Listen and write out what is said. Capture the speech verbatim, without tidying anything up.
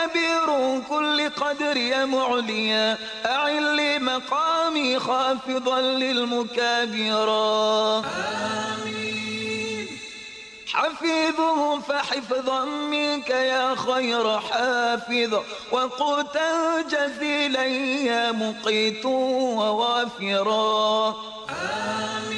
كبير كل قدر يا معليا أعل لي مقامي خافضا للمكابرا آمين. حفيظه فحفظا منك يا خير حافظ وقوتا جزيلا يا مقيت ووافرا آمين.